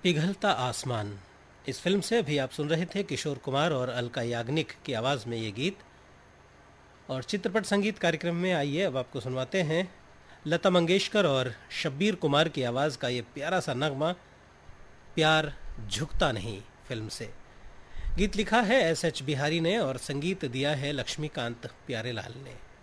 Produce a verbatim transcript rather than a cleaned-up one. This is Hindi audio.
पिघलता आसमान। इस फिल्म से अभी आप सुन रहे थे किशोर कुमार और अलका याग्निक की आवाज़ में ये गीत। और चित्रपट संगीत कार्यक्रम में आइए अब आपको सुनवाते हैं लता मंगेशकर और शब्बीर कुमार की आवाज़ का ये प्यारा सा नगमा, प्यार झुकता नहीं फिल्म से। गीत लिखा है एस एच बिहारी ने और संगीत दिया है लक्ष्मीकांत प्यारेलाल ने।